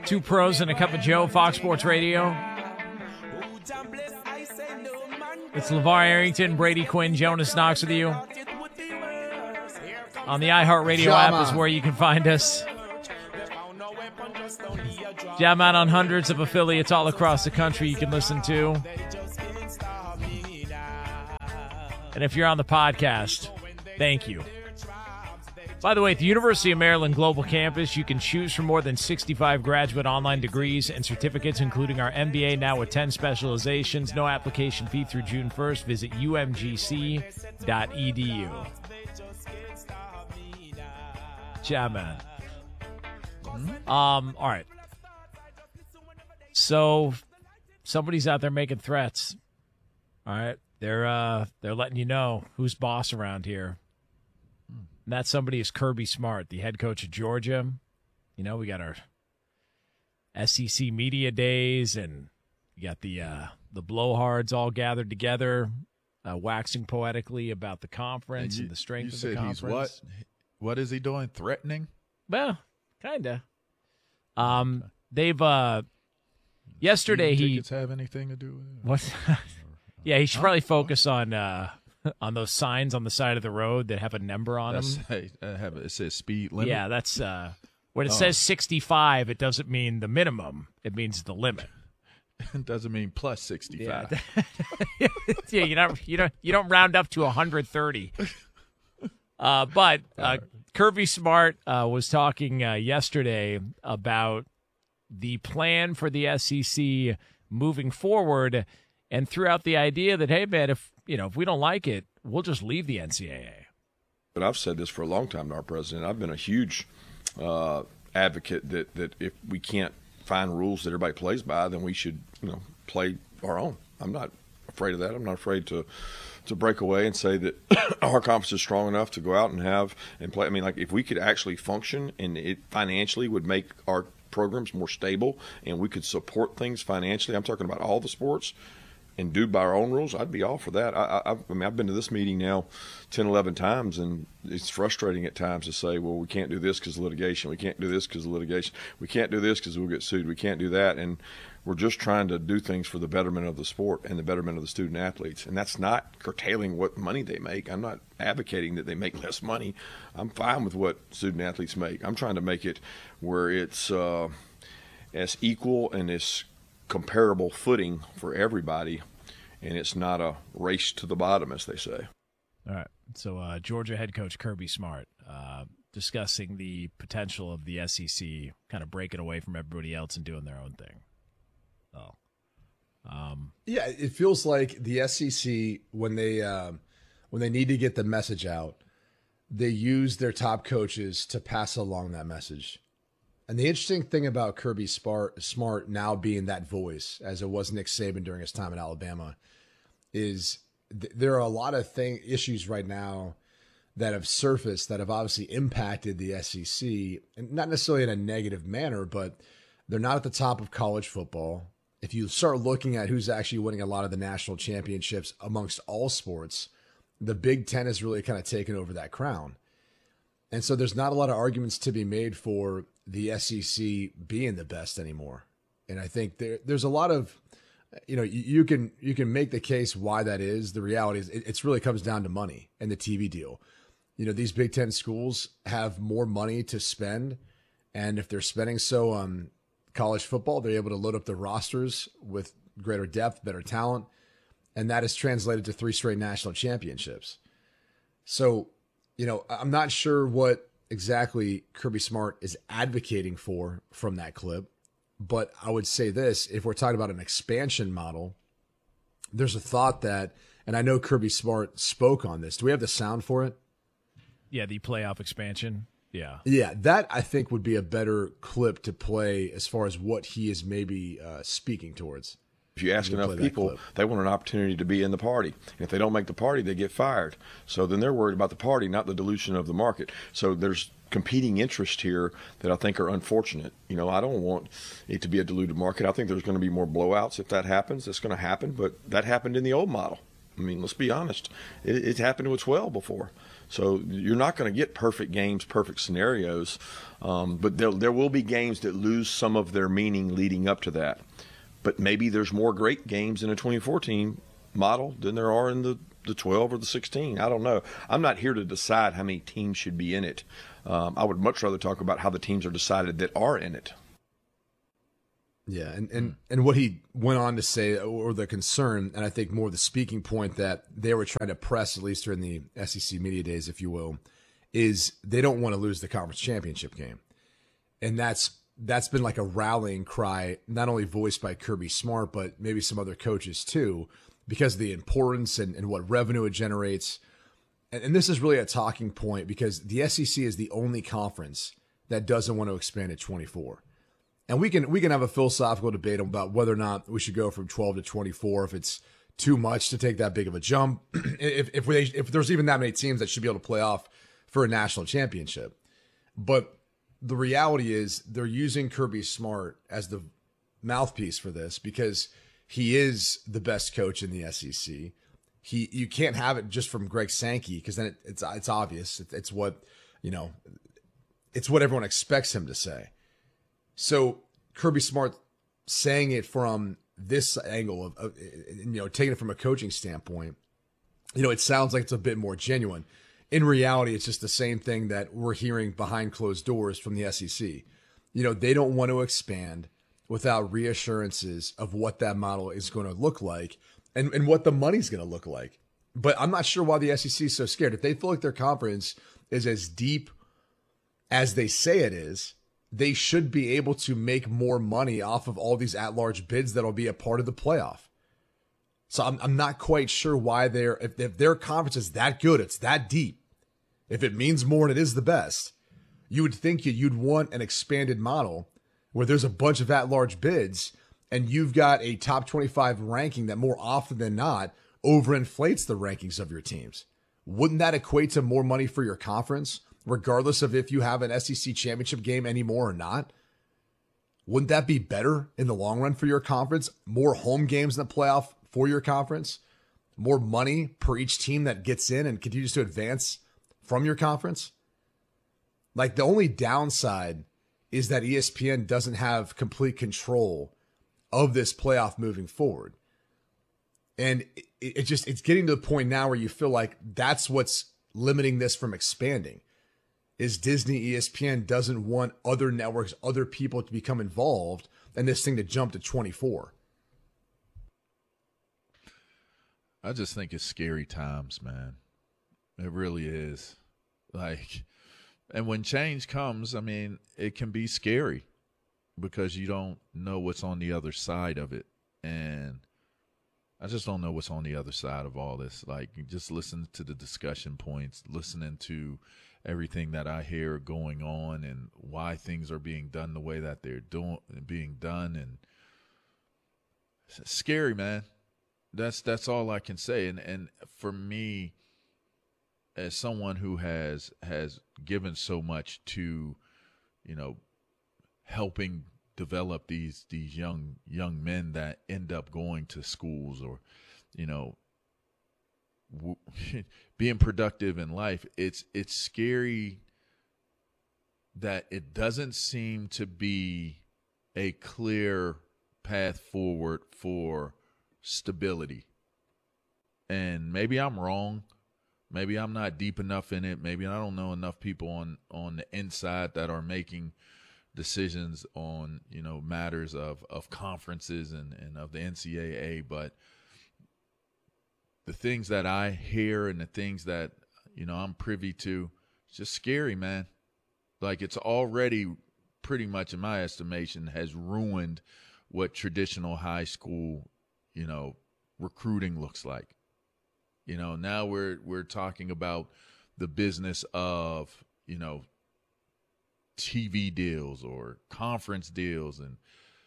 Two Pros and a Cup of Joe, Fox Sports Radio. It's LeVar Arrington, Brady Quinn, Jonas Knox with you. On the iHeartRadio app is where you can find us. Jam out on hundreds of affiliates all across the country you can listen to. And if you're on the podcast, thank you. By the way, at the University of Maryland Global Campus, you can choose from more than 65 graduate online degrees and certificates, including our MBA now with 10 specializations. No application fee through June 1st. Visit umgc.edu. Yeah, man. All right. So somebody's out there making threats. All right. They're letting you know who's boss around here. And that somebody is Kirby Smart, the head coach of Georgia. You know, we got our SEC media days, and we got the blowhards all gathered together, waxing poetically about the conference and the strength of the conference. You said he's what? What is he doing? Threatening? Well, kind of. They've yesterday Do he tickets have anything to do with it? what? Yeah, he should probably focus on those signs on the side of the road that have a number on them. It says speed limit. Yeah, that's when it says 65. It doesn't mean the minimum; it means the limit. It doesn't mean plus 65. Yeah, you don't round up to 130. But Kirby Smart was talking yesterday about the plan for the SEC moving forward, and threw out the idea that, hey, man, if we don't like it, we'll just leave the NCAA. But I've said this for a long time to our president. I've been a huge advocate that if we can't find rules that everybody plays by, then we should play our own. I'm not afraid of that. I'm not afraid to break away and say that our conference is strong enough to go out and play. I mean, like, if we could actually function and it financially would make our programs more stable and we could support things financially, I'm talking about all the sports, and do by our own rules, I'd be all for that. I mean, I've been to this meeting now 10, 11 times, and it's frustrating at times to say, well, we can't do this because of litigation. We can't do this because of litigation. We can't do this because we'll get sued. We can't do that. And we're just trying to do things for the betterment of the sport and the betterment of the student athletes. And that's not curtailing what money they make. I'm not advocating that they make less money. I'm fine with what student athletes make. I'm trying to make it where it's as equal and as comparable footing for everybody, and it's not a race to the bottom, as they say. All right. So Georgia head coach Kirby Smart discussing the potential of the SEC kind of breaking away from everybody else and doing their own thing. Oh, yeah, it feels like the SEC when they need to get the message out, they use their top coaches to pass along that message. And the interesting thing about Kirby Smart now being that voice, as it was Nick Saban during his time at Alabama, is there are a lot of issues right now that have surfaced that have obviously impacted the SEC, and not necessarily in a negative manner, but they're not at the top of college football. If you start looking at who's actually winning a lot of the national championships amongst all sports, the Big Ten has really kind of taken over that crown. And so there's not a lot of arguments to be made for the SEC being the best anymore. And I think there's a lot of, you can make the case why that is. The reality is it really comes down to money and the TV deal. These Big Ten schools have more money to spend. And if they're spending so on college football, they're able to load up the rosters with greater depth, better talent. And that is translated to 3 straight national championships. So, I'm not sure what exactly Kirby Smart is advocating for from that clip, but I would say this: if we're talking about an expansion model, there's a thought that, and I know Kirby Smart spoke on this. Do we have the sound for it? Yeah, the playoff expansion. Yeah. Yeah, that I think would be a better clip to play as far as what he is maybe speaking towards. If you ask enough people, they want an opportunity to be in the party. And if they don't make the party, they get fired. So then they're worried about the party, not the dilution of the market. So there's competing interests here that I think are unfortunate. I don't want it to be a diluted market. I think there's going to be more blowouts if that happens. It's going to happen, but that happened in the old model. I mean, let's be honest. It happened with 12 before. So you're not going to get perfect games, perfect scenarios, but there will be games that lose some of their meaning leading up to that. But maybe there's more great games in a 2014 model than there are in the 12 or the 16. I don't know. I'm not here to decide how many teams should be in it. I would much rather talk about how the teams are decided that are in it. Yeah, and what he went on to say, or the concern, and I think more the speaking point that they were trying to press, at least during the SEC media days, if you will, is they don't want to lose the conference championship game. And that's been like a rallying cry, not only voiced by Kirby Smart, but maybe some other coaches too, because of the importance and what revenue it generates. And this is really a talking point because the SEC is the only conference that doesn't want to expand at 24. And we can have a philosophical debate about whether or not we should go from 12 to 24, if it's too much to take that big of a jump, if there's even that many teams that should be able to play off for a national championship. But the reality is they're using Kirby Smart as the mouthpiece for this because he is the best coach in the SEC. You can't have it just from Greg Sankey because then it's obvious. It's what, it's what everyone expects him to say. So Kirby Smart saying it from this angle of taking it from a coaching standpoint, it sounds like it's a bit more genuine. In reality, it's just the same thing that we're hearing behind closed doors from the SEC. They don't want to expand without reassurances of what that model is going to look like and what the money's going to look like. But I'm not sure why the SEC is so scared. If they feel like their conference is as deep as they say it is, they should be able to make more money off of all these at-large bids that'll be a part of the playoff. So I'm not quite sure why if their conference is that good, it's that deep, if it means more and it is the best, you would think you'd want an expanded model where there's a bunch of at-large bids and you've got a top 25 ranking that more often than not overinflates the rankings of your teams. Wouldn't that equate to more money for your conference, regardless of if you have an SEC championship game anymore or not? Wouldn't that be better in the long run for your conference? More home games in the playoff for your conference? More money per each team that gets in and continues to advance from your conference? Like, the only downside is that ESPN doesn't have complete control of this playoff moving forward. And it's getting to the point now where you feel like that's what's limiting this from expanding. Is Disney, ESPN doesn't want other networks, other people to become involved and this thing to jump to 24. I just think it's scary times, man. It really is. And when change comes, I mean, it can be scary because you don't know what's on the other side of it. And I just don't know what's on the other side of all this. Just listen to the discussion points, listening to everything that I hear going on and why things are being done the way that they're being done. And it's scary, man. That's all I can say. And for me, as someone who has given so much to, helping develop these young men that end up going to schools or, being productive in life, it's scary that it doesn't seem to be a clear path forward for stability. And maybe I'm wrong. Maybe I'm not deep enough in it. Maybe I don't know enough people on the inside that are making decisions on, matters of conferences and of the NCAA. But the things that I hear and the things that, I'm privy to, it's just scary, man. Like, it's already pretty much, in my estimation, has ruined what traditional high school, recruiting looks like. Now we're talking about the business of, TV deals or conference deals. And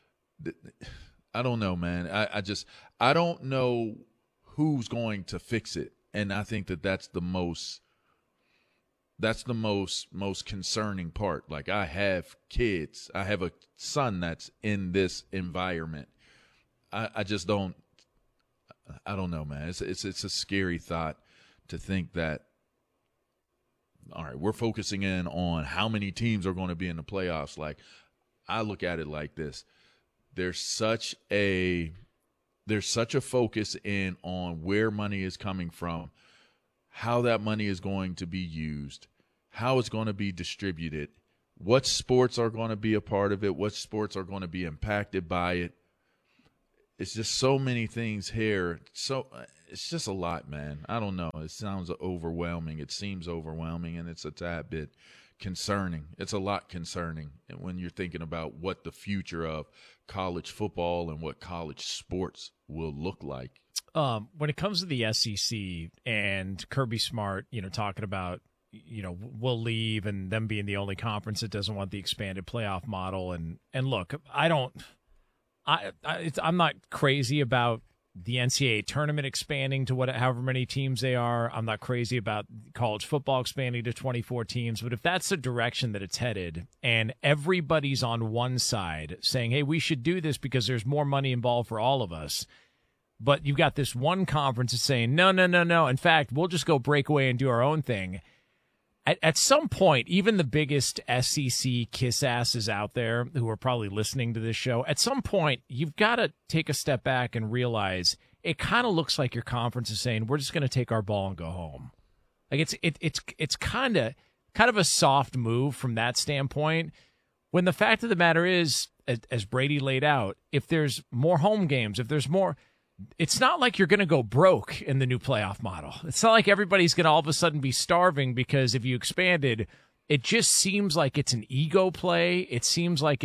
I don't know, man. I don't know who's going to fix it. And I think that's the most concerning part. Like, I have kids. I have a son that's in this environment. I just don't I don't know, man. It's a scary thought to think that, all right, we're focusing in on how many teams are going to be in the playoffs. Like, I look at it like this. There's such a focus in on where money is coming from, how that money is going to be used, how it's going to be distributed, what sports are going to be a part of it, what sports are going to be impacted by it. It's just so many things here. So it's just a lot, man. I don't know. It sounds overwhelming. It seems overwhelming, and it's a tad bit concerning. It's a lot concerning when you're thinking about what the future of college football and what college sports will look like. When it comes to the SEC and Kirby Smart, talking about, we'll leave and them being the only conference that doesn't want the expanded playoff model. And look, I'm not crazy about the NCAA tournament expanding to however many teams they are. I'm not crazy about college football expanding to 24 teams. But if that's the direction that it's headed and everybody's on one side saying, hey, we should do this because there's more money involved for all of us, but you've got this one conference that's saying, no. In fact, we'll just go break away and do our own thing. At some point, even the biggest SEC kiss asses out there who are probably listening to this show, at some point, you've got to take a step back and realize it kind of looks like your conference is saying, we're just going to take our ball and go home. Like it's kind of a soft move from that standpoint, when the fact of the matter is, as Brady laid out, if there's more home games, if there's more, it's not like you're going to go broke in the new playoff model. It's not like everybody's going to all of a sudden be starving because if you expanded, it just seems like it's an ego play. It seems like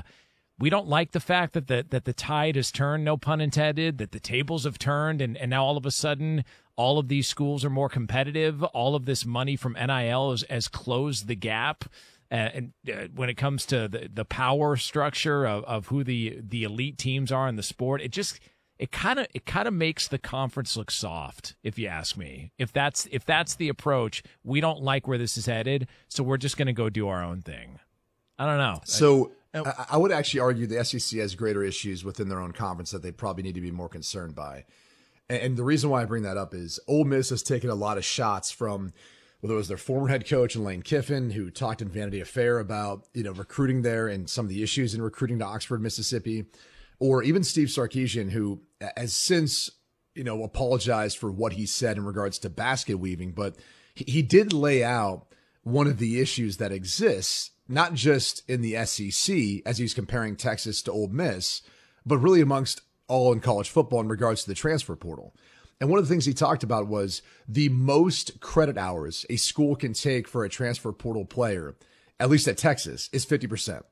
we don't like the fact that the tide has turned, no pun intended, that the tables have turned, and now all of a sudden all of these schools are more competitive. All of this money from NIL has closed the gap. And when it comes to the power structure of who the elite teams are in the sport, it kind of makes the conference look soft, if you ask me. If that's the approach, we don't like where this is headed, so we're just going to go do our own thing. I don't know. So I would actually argue the SEC has greater issues within their own conference that they probably need to be more concerned by. And the reason why I bring that up is Ole Miss has taken a lot of shots from, whether it was their former head coach Lane Kiffin, who talked in Vanity Fair about recruiting there and some of the issues in recruiting to Oxford, Mississippi, or even Steve Sarkisian, who has since, apologized for what he said in regards to basket weaving. But he did lay out one of the issues that exists, not just in the SEC, as he's comparing Texas to Ole Miss, but really amongst all in college football in regards to the transfer portal. And one of the things he talked about was the most credit hours a school can take for a transfer portal player, at least at Texas, is 50%.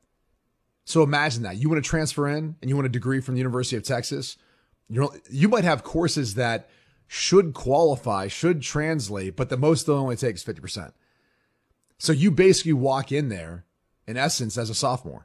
So imagine that. You want to transfer in and you want a degree from the University of Texas. You might have courses that should qualify, should translate, but the most they'll only take is 50%. So you basically walk in there, in essence, as a sophomore.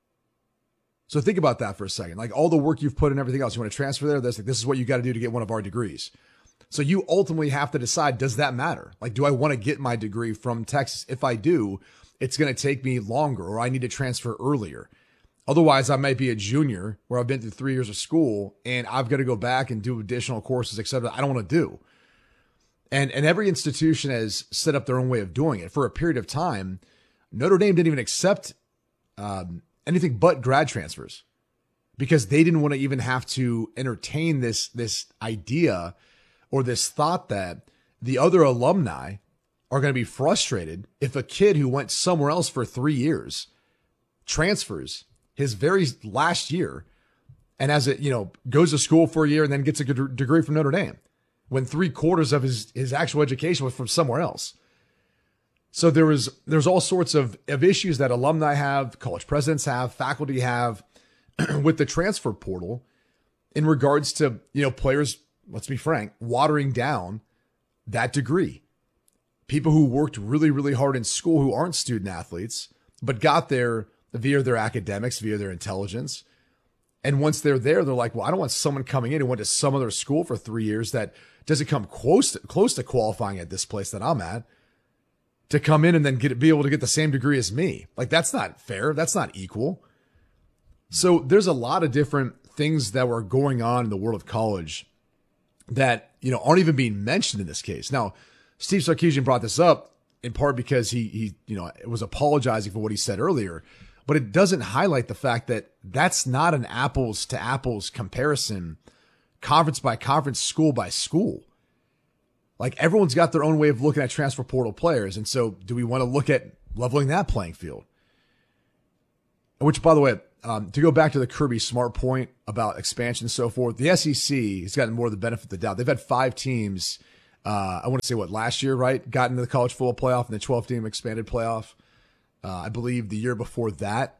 So think about that for a second. Like all the work you've put in, everything else, you want to transfer there, this is what you got to do to get one of our degrees. So you ultimately have to decide, does that matter? Like, do I want to get my degree from Texas? If I do, it's going to take me longer, or I need to transfer earlier. Otherwise, I might be a junior where I've been through 3 years of school and I've got to go back and do additional courses, et cetera. I don't want to do. And every institution has set up their own way of doing it. For a period of time, Notre Dame didn't even accept anything but grad transfers because they didn't want to even have to entertain this idea or this thought that the other alumni are going to be frustrated if a kid who went somewhere else for 3 years transfers his very last year and goes to school for a year and then gets a good degree from Notre Dame when 3/4 of his actual education was from somewhere else. So there's all sorts of issues that alumni have, college presidents have, faculty have with the transfer portal in regards to, players, let's be frank, watering down that degree. People who worked really, really hard in school who aren't student athletes, but got there via their academics, via their intelligence. And once they're there, they're like, well, I don't want someone coming in who went to some other school for 3 years that doesn't come close to qualifying at this place that I'm at to come in and then be able to get the same degree as me. Like, that's not fair. That's not equal. So there's a lot of different things that were going on in the world of college that, aren't even being mentioned in this case. Now, Steve Sarkisian brought this up in part because he was apologizing for what he said earlier, but it doesn't highlight the fact that that's not an apples to apples comparison, conference by conference, school by school. Like, everyone's got their own way of looking at transfer portal players. And so do we want to look at leveling that playing field? Which, by the way, to go back to the Kirby Smart point about expansion and so forth, the SEC has gotten more of the benefit of the doubt. They've had 5 teams, I want to say last year, right? Got into the college football playoff and the 12-team expanded playoff. I believe the year before that,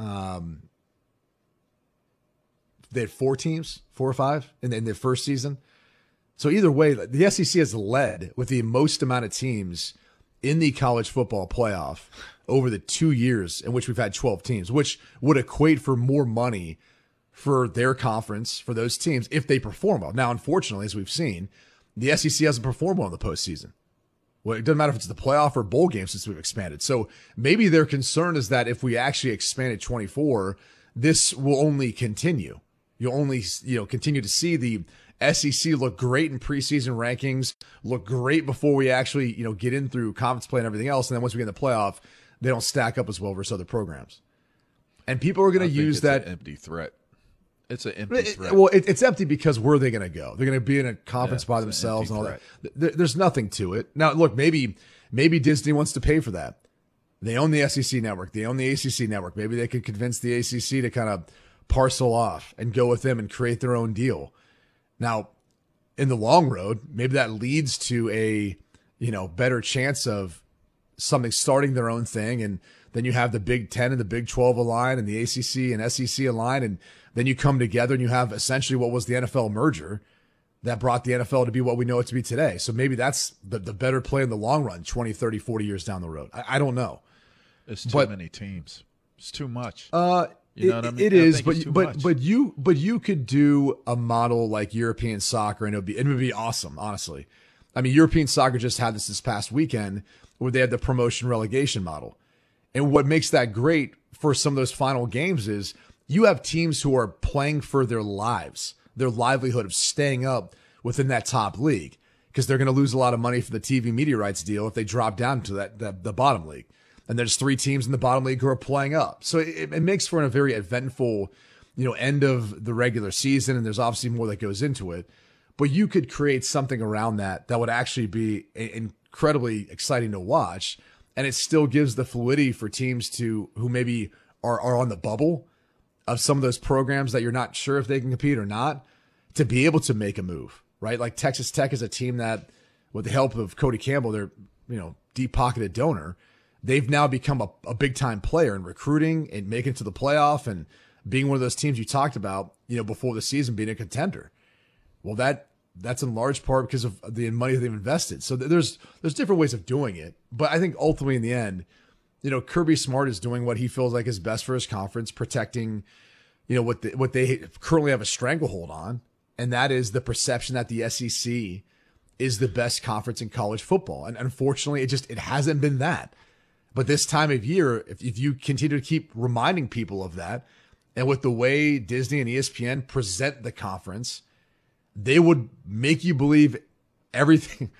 they had 4 teams, 4 or 5 in their first season. So either way, the SEC has led with the most amount of teams in the college football playoff over the 2 years in which we've had 12 teams, which would equate for more money for their conference, for those teams, if they perform well. Now, unfortunately, as we've seen, the SEC hasn't performed well in the postseason. Well, it doesn't matter if it's the playoff or bowl game since we've expanded. So maybe their concern is that if we actually expanded 24, this will only continue. You'll only, continue to see the SEC look great in preseason rankings, look great before we actually, get in through conference play and everything else. And then once we get in the playoff, they don't stack up as well versus other programs. And people are going to use that. An empty threat. It's an empty threat. Well, it's empty because where are they going to go? They're going to be in a conference by themselves and all that. There's nothing to it. Now, look, maybe Disney wants to pay for that. They own the SEC network. They own the ACC network. Maybe they could convince the ACC to kind of parcel off and go with them and create their own deal. Now, in the long road, maybe that leads to a, better chance of something starting their own thing. And then you have the Big 10 and the Big 12 align and the ACC and SEC align. And then you come together and you have essentially what was the NFL merger that brought the NFL to be what we know it to be today. So maybe that's the better play in the long run, 20, 30, 40 years down the road. I don't know. It's too many teams. It's too much. You know what I mean? It is, but you could do a model like European soccer, and it would be awesome, honestly. I mean, European soccer just had this past weekend where they had the promotion relegation model, and what makes that great for some of those final games is you have teams who are playing for their lives, their livelihood of staying up within that top league, because they're going to lose a lot of money for the TV media rights deal if they drop down to the bottom league. And there's 3 teams in the bottom league who are playing up. So it makes for a very eventful, end of the regular season. And there's obviously more that goes into it. But you could create something around that would actually be incredibly exciting to watch. And it still gives the fluidity for teams who maybe are on the bubble of some of those programs that you're not sure if they can compete or not, to be able to make a move, right? Like Texas Tech is a team that, with the help of Cody Campbell, their deep-pocketed donor, they've now become a big-time player in recruiting and making it to the playoff and being one of those teams you talked about, before the season, being a contender. Well, that's in large part because of the money they've invested. So there's different ways of doing it. But I think ultimately in the end, Kirby Smart is doing what he feels like is best for his conference, protecting, what they currently have a stranglehold on, and that is the perception that the SEC is the best conference in college football. And unfortunately, it hasn't been that. But this time of year, if you continue to keep reminding people of that, and with the way Disney and ESPN present the conference, they would make you believe everything.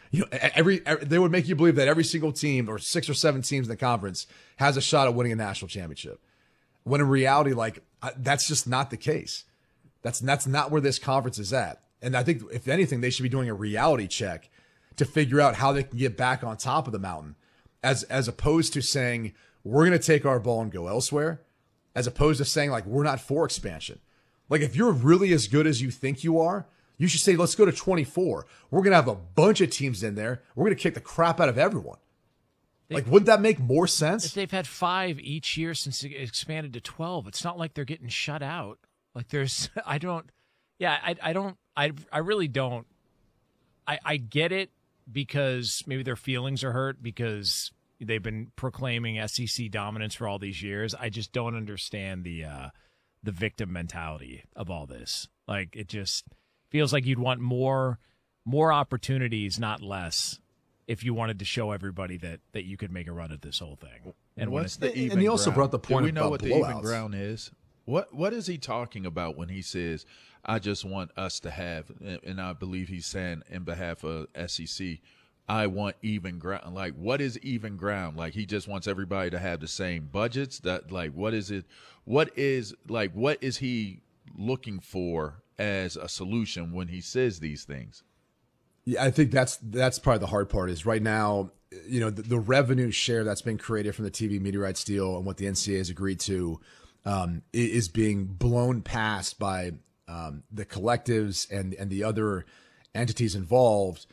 They would make you believe that every single team, or 6 or 7 teams in the conference, has a shot at winning a national championship. When in reality, that's just not the case. That's not where this conference is at. And I think, if anything, they should be doing a reality check to figure out how they can get back on top of the mountain. As opposed to saying, we're going to take our ball and go elsewhere, as opposed to saying, we're not for expansion. If you're really as good as you think you are, you should say, let's go to 24. We're going to have a bunch of teams in there. We're going to kick the crap out of everyone. Wouldn't that make more sense? If they've had 5 each year since it expanded to 12, it's not like they're getting shut out. I really don't. I get it, because maybe their feelings are hurt because they've been proclaiming SEC dominance for all these years. I just don't understand the victim mentality of all this. It just feels like you'd want more opportunities, not less, if you wanted to show everybody that you could make a run at this whole thing. And what's the even and he also ground? brought the point Do we know about what blowouts. the even ground is? What is he talking about when he says, I just want us to have, and I believe he's saying in behalf of SEC, I want even ground. Like, what is even ground? Like, he just wants everybody to have the same budgets. That, like, what is it? What is he looking for as a solution when he says these things? Yeah, I think that's probably the hard part. Is right now, the revenue share that's been created from the TV media rights deal and what the NCAA has agreed to is being blown past by the collectives and the other entities involved,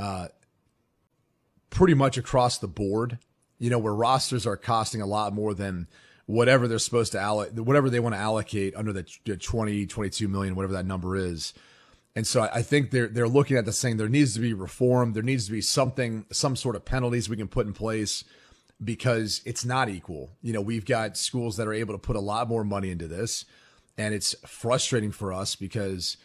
pretty much across the board. Where rosters are costing a lot more than whatever they're supposed to whatever they want to allocate under the 22 million, whatever that number is. And so I think they're looking at this saying there needs to be reform. There needs to be some sort of penalties we can put in place because it's not equal. We've got schools that are able to put a lot more money into this, and it's frustrating for us because,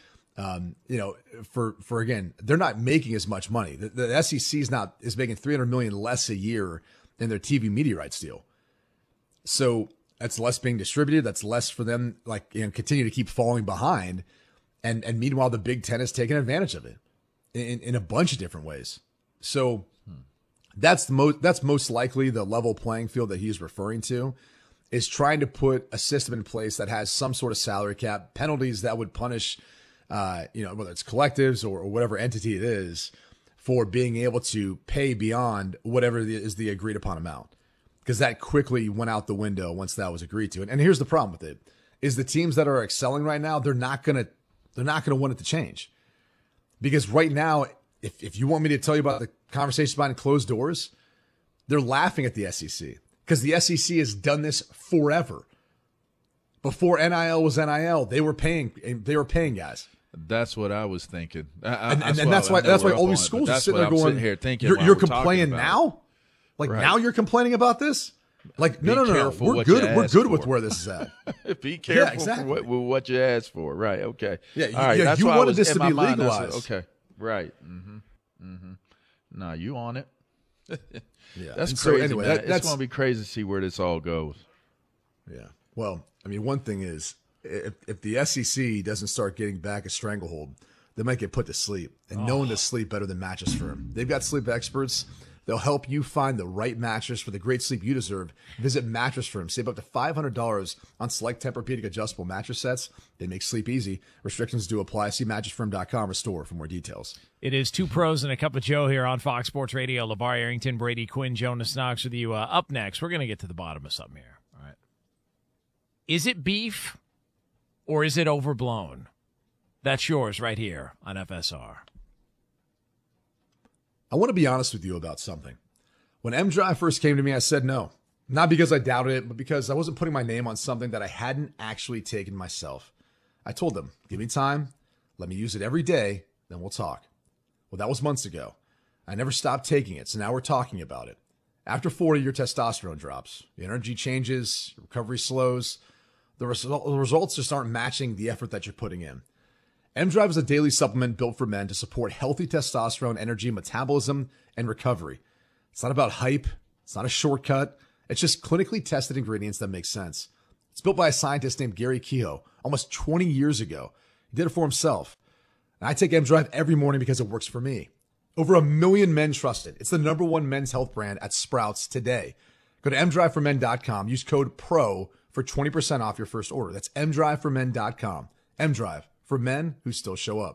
for again, they're not making as much money. The SEC is making $300 million less a year in their TV media rights deal. So that's less being distributed. That's less for them, continue to keep falling behind. And meanwhile, the Big Ten has taken advantage of it in a bunch of different ways. So that's most likely the level playing field that he's referring to, is trying to put a system in place that has some sort of salary cap, penalties that would punish, whether it's collectives or whatever entity it is, for being able to pay beyond whatever is the agreed upon amount. Because that quickly went out the window once that was agreed to. And here's the problem with it, is the teams that are excelling right now, they're not going to want it to change. Because right now, if you want me to tell you about the conversations behind closed doors, they're laughing at the SEC. Because the SEC has done this forever. Before NIL was NIL, they were paying guys. That's what I was thinking. That's why all these schools are sitting there going, you're complaining now? Now you're complaining about this? No. We're good with where this is at. Be careful with what you ask for. Right. Okay. Yeah. All right. That's you wanted this to be legalized. Okay. Right. No, you on it. Yeah. That's crazy. So anyway, it's going to be crazy to see where this all goes. Yeah. Well, one thing is, if the SEC doesn't start getting back a stranglehold, they might get put to sleep. And no one does sleep better than Mattress Firm. They've got sleep experts. They'll help you find the right mattress for the great sleep you deserve. Visit Mattress Firm. Save up to $500 on select Tempur-Pedic adjustable mattress sets. They make sleep easy. Restrictions do apply. See mattressfirm.com or store for more details. It is Two Pros and a Cup of Joe here on Fox Sports Radio. LeVar Arrington, Brady Quinn, Jonas Knox with you. Up next, we're going to get to the bottom of something here. All right. Is it beef or is it overblown? That's yours right here on FSR. I want to be honest with you about something. When M-Drive first came to me, I said no. Not because I doubted it, but because I wasn't putting my name on something that I hadn't actually taken myself. I told them, give me time, let me use it every day, then we'll talk. Well, that was months ago. I never stopped taking it, so now we're talking about it. After 40, your testosterone drops. The energy changes, recovery slows. The results just aren't matching the effort that you're putting in. M-Drive is a daily supplement built for men to support healthy testosterone, energy, metabolism, and recovery. It's not about hype. It's not a shortcut. It's just clinically tested ingredients that make sense. It's built by a scientist named Gary Kehoe almost 20 years ago. He did it for himself. And I take M-Drive every morning because it works for me. Over 1 million men trust it. It's the #1 men's health brand at Sprouts today. Go to mdriveformen.com. Use code PRO for 20% off your first order. That's mdriveformen.com. M-Drive. For men who still show up.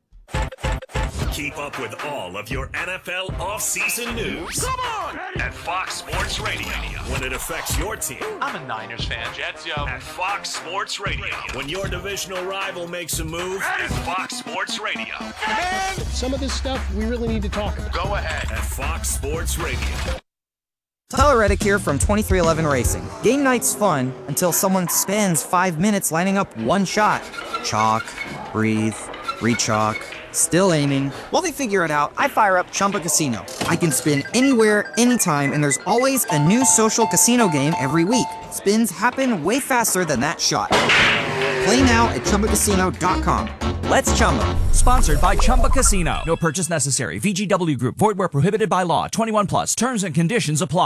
Keep up with all of your NFL offseason news. Come on! At Fox Sports Radio. When it affects your team. I'm a Niners fan, Jets, yo. At Fox Sports Radio. When your divisional rival makes a move. At Fox Sports Radio. And some of this stuff we really need to talk about. Go ahead. At Fox Sports Radio. Tyler Reddick here from 2311 Racing. Game night's fun until someone spends 5 minutes lining up one shot. Chalk, breathe, re-chalk, still aiming. While they figure it out, I fire up Chumba Casino. I can spin anywhere, anytime, and there's always a new social casino game every week. Spins happen way faster than that shot. Play now at ChumbaCasino.com. Let's Chumba. Sponsored by Chumba Casino. No purchase necessary. VGW Group. Void where prohibited by law. 21 plus. Terms and conditions apply.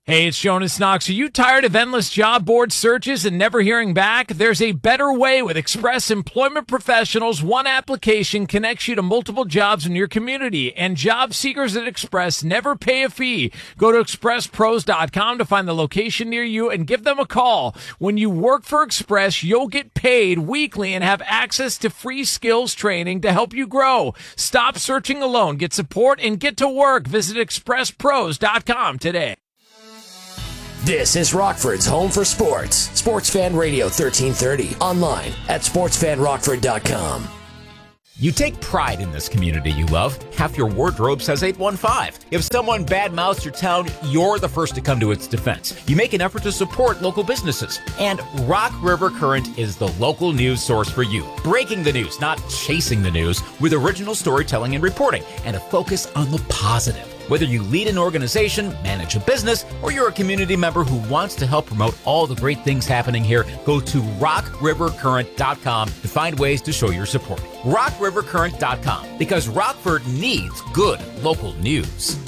Hey, it's Jonas Knox. Are you tired of endless job board searches and never hearing back? There's a better way with Express Employment Professionals. One application connects you to multiple jobs in your community, and job seekers at Express never pay a fee. Go to expresspros.com to find the location near you and give them a call. When you work for Express, you'll get paid weekly and have access to free skills training to help you grow. Stop searching alone. Get support and get to work. Visit expresspros.com today. This is Rockford's home for sports. Sports Fan Radio 1330. Online at sportsfanrockford.com. You take pride in this community you love. Half your wardrobe says 815. If someone badmouths your town, you're the first to come to its defense. You make an effort to support local businesses. And Rock River Current is the local news source for you. Breaking the news, not chasing the news, with original storytelling and reporting, and a focus on the positive. Whether you lead an organization, manage a business, or you're a community member who wants to help promote all the great things happening here, go to rockrivercurrent.com to find ways to show your support. rockrivercurrent.com, because Rockford needs good local news.